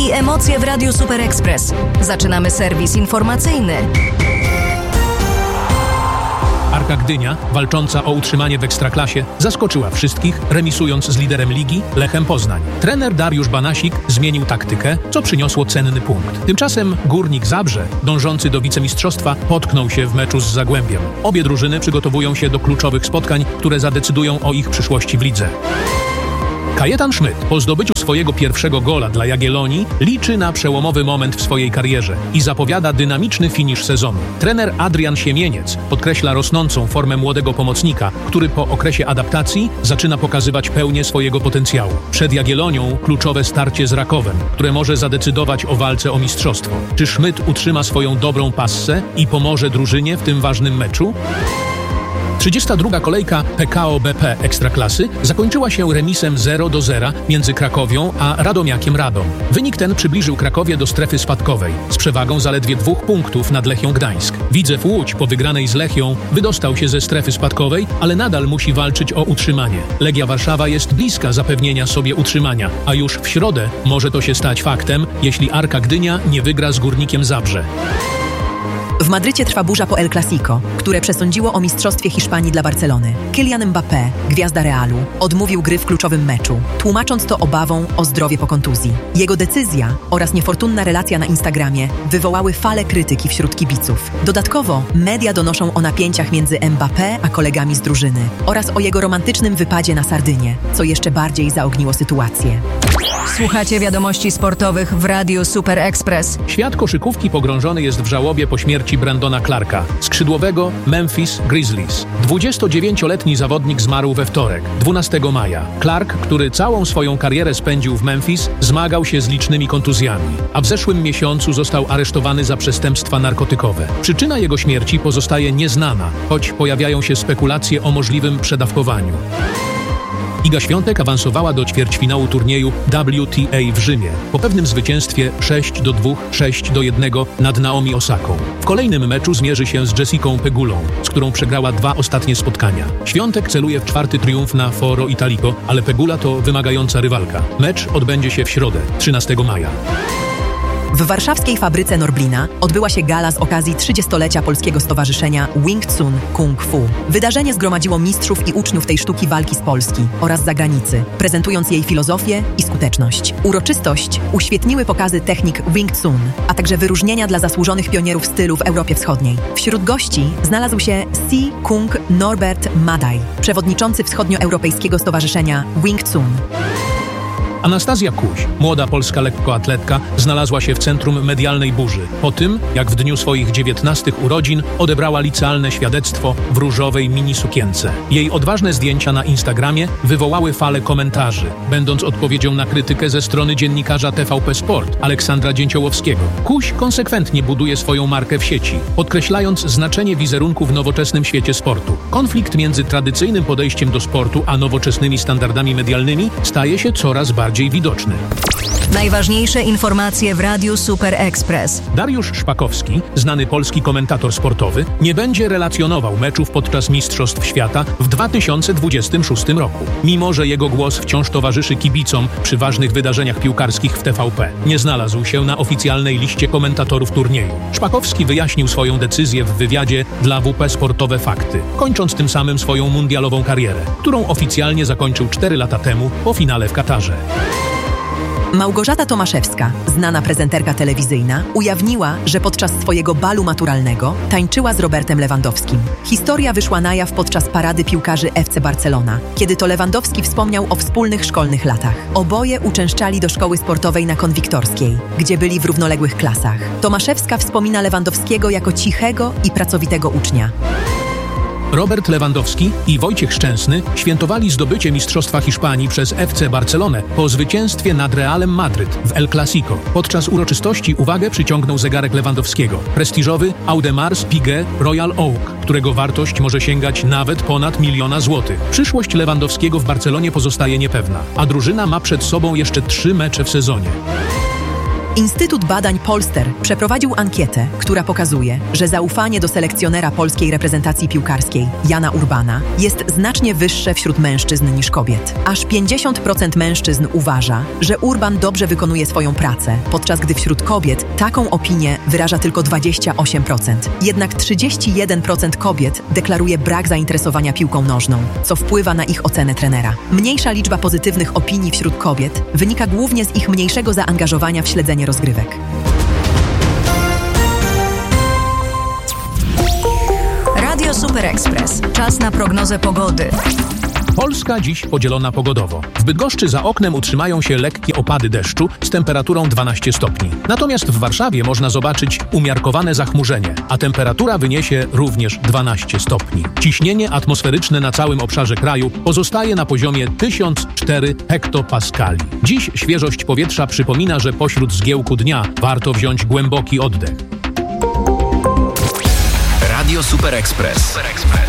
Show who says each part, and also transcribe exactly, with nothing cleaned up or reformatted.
Speaker 1: i emocje w Radiu Super Express. Zaczynamy serwis informacyjny.
Speaker 2: Arka Gdynia, walcząca o utrzymanie w Ekstraklasie, zaskoczyła wszystkich, remisując z liderem ligi Lechem Poznań. Trener Dariusz Banasik zmienił taktykę, co przyniosło cenny punkt. Tymczasem Górnik Zabrze, dążący do wicemistrzostwa, potknął się w meczu z Zagłębiem. Obie drużyny przygotowują się do kluczowych spotkań, które zadecydują o ich przyszłości w lidze. Kajetan Szmyt po zdobyciu swojego pierwszego gola dla Jagiellonii liczy na przełomowy moment w swojej karierze i zapowiada dynamiczny finisz sezonu. Trener Adrian Siemieniec podkreśla rosnącą formę młodego pomocnika, który po okresie adaptacji zaczyna pokazywać pełnię swojego potencjału. Przed Jagiellonią kluczowe starcie z Rakowem, które może zadecydować o walce o mistrzostwo. Czy Szmyt utrzyma swoją dobrą passę i pomoże drużynie w tym ważnym meczu? trzydziesta druga kolejka P K O B P Ekstraklasy zakończyła się remisem zero do zera między Krakowią a Radomiakiem Radom. Wynik ten przybliżył Krakowię do strefy spadkowej, z przewagą zaledwie dwóch punktów nad Lechią Gdańsk. Widzew Łódź po wygranej z Lechią wydostał się ze strefy spadkowej, ale nadal musi walczyć o utrzymanie. Legia Warszawa jest bliska zapewnienia sobie utrzymania, a już w środę może to się stać faktem, jeśli Arka Gdynia nie wygra z Górnikiem Zabrze.
Speaker 3: W Madrycie trwa burza po El Clasico, które przesądziło o mistrzostwie Hiszpanii dla Barcelony. Kylian Mbappé, gwiazda Realu, odmówił gry w kluczowym meczu, tłumacząc to obawą o zdrowie po kontuzji. Jego decyzja oraz niefortunna relacja na Instagramie wywołały falę krytyki wśród kibiców. Dodatkowo media donoszą o napięciach między Mbappé a kolegami z drużyny oraz o jego romantycznym wypadzie na Sardynię, co jeszcze bardziej zaogniło sytuację.
Speaker 1: Słuchacie wiadomości sportowych w Radiu Super Express.
Speaker 2: Świat koszykówki pogrążony jest w żałobie po śmierci Brandona Clarka, skrzydłowego Memphis Grizzlies. dwudziestodziewięcioletni zawodnik zmarł we wtorek, dwunastego maja. Clark, który całą swoją karierę spędził w Memphis, zmagał się z licznymi kontuzjami, a w zeszłym miesiącu został aresztowany za przestępstwa narkotykowe. Przyczyna jego śmierci pozostaje nieznana, choć pojawiają się spekulacje o możliwym przedawkowaniu. Iga Świątek awansowała do ćwierćfinału turnieju W T A w Rzymie po pewnym zwycięstwie sześć do dwóch, sześć do jednego nad Naomi Osaką. W kolejnym meczu zmierzy się z Jessicą Pegulą, z którą przegrała dwa ostatnie spotkania. Świątek celuje w czwarty triumf na Foro Italico, ale Pegula to wymagająca rywalka. Mecz odbędzie się w środę, trzynastego maja.
Speaker 3: W warszawskiej fabryce Norblina odbyła się gala z okazji trzydziestolecia Polskiego Stowarzyszenia Wing Tsun Kung Fu. Wydarzenie zgromadziło mistrzów i uczniów tej sztuki walki z Polski oraz zagranicy, prezentując jej filozofię i skuteczność. Uroczystość uświetniły pokazy technik Wing Tsun, a także wyróżnienia dla zasłużonych pionierów stylu w Europie Wschodniej. Wśród gości znalazł się Si Kung Norbert Madaj, przewodniczący Wschodnioeuropejskiego Stowarzyszenia Wing Tsun.
Speaker 2: Anastazja Kuś, młoda polska lekkoatletka, znalazła się w centrum medialnej burzy po tym, jak w dniu swoich dziewiętnastych urodzin odebrała licealne świadectwo w różowej minisukience. Jej odważne zdjęcia na Instagramie wywołały falę komentarzy, będąc odpowiedzią na krytykę ze strony dziennikarza T V P Sport Aleksandra Dzięciołowskiego. Kuś konsekwentnie buduje swoją markę w sieci, podkreślając znaczenie wizerunku w nowoczesnym świecie sportu. Konflikt między tradycyjnym podejściem do sportu a nowoczesnymi standardami medialnymi staje się coraz bardziej bardziej widoczny.
Speaker 1: Najważniejsze informacje w Radiu Super Express.
Speaker 2: Dariusz Szpakowski, znany polski komentator sportowy, nie będzie relacjonował meczów podczas Mistrzostw Świata w dwa tysiące dwudziestym szóstym roku, mimo że jego głos wciąż towarzyszy kibicom przy ważnych wydarzeniach piłkarskich w T V P. Nie znalazł się na oficjalnej liście komentatorów turnieju. Szpakowski wyjaśnił swoją decyzję w wywiadzie dla W P Sportowe Fakty, kończąc tym samym swoją mundialową karierę, którą oficjalnie zakończył cztery lata temu po finale w Katarze.
Speaker 3: Małgorzata Tomaszewska, znana prezenterka telewizyjna, ujawniła, że podczas swojego balu maturalnego tańczyła z Robertem Lewandowskim. Historia wyszła na jaw podczas parady piłkarzy F C Barcelona, kiedy to Lewandowski wspomniał o wspólnych szkolnych latach. Oboje uczęszczali do szkoły sportowej na Konwiktorskiej, gdzie byli w równoległych klasach. Tomaszewska wspomina Lewandowskiego jako cichego i pracowitego ucznia.
Speaker 2: Robert Lewandowski i Wojciech Szczęsny świętowali zdobycie Mistrzostwa Hiszpanii przez F C Barcelonę po zwycięstwie nad Realem Madryt w El Clasico. Podczas uroczystości uwagę przyciągnął zegarek Lewandowskiego. Prestiżowy Audemars Piguet Royal Oak, którego wartość może sięgać nawet ponad miliona złotych. Przyszłość Lewandowskiego w Barcelonie pozostaje niepewna, a drużyna ma przed sobą jeszcze trzy mecze w sezonie.
Speaker 3: Instytut Badań Polster przeprowadził ankietę, która pokazuje, że zaufanie do selekcjonera polskiej reprezentacji piłkarskiej, Jana Urbana, jest znacznie wyższe wśród mężczyzn niż kobiet. Aż pięćdziesiąt procent mężczyzn uważa, że Urban dobrze wykonuje swoją pracę, podczas gdy wśród kobiet taką opinię wyraża tylko dwadzieścia osiem procent. Jednak trzydzieści jeden procent kobiet deklaruje brak zainteresowania piłką nożną, co wpływa na ich ocenę trenera. Mniejsza liczba pozytywnych opinii wśród kobiet wynika głównie z ich mniejszego zaangażowania w śledzenie rozgrywek.
Speaker 1: Radio Super Express. Czas na prognozę pogody.
Speaker 2: Polska dziś podzielona pogodowo. W Bydgoszczy za oknem utrzymają się lekkie opady deszczu z temperaturą dwanaście stopni. Natomiast w Warszawie można zobaczyć umiarkowane zachmurzenie, a temperatura wyniesie również dwanaście stopni. Ciśnienie atmosferyczne na całym obszarze kraju pozostaje na poziomie tysiąc cztery hektopaskali. Dziś świeżość powietrza przypomina, że pośród zgiełku dnia warto wziąć głęboki oddech.
Speaker 4: Radio Super Express. Super Express.